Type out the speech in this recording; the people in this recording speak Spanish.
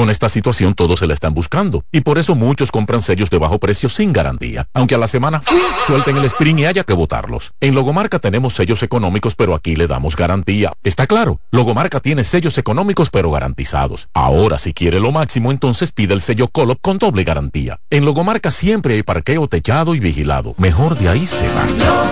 Con esta situación todos se la están buscando y por eso muchos compran sellos de bajo precio sin garantía, aunque a la semana suelten el sprint y haya que botarlos. En Logomarca tenemos sellos económicos, pero aquí le damos garantía. ¿Está claro? Logomarca tiene sellos económicos pero garantizados. Ahora, si quiere lo máximo, entonces pide el sello Colop con doble garantía. En Logomarca siempre hay parqueo techado y vigilado. Mejor de ahí se va.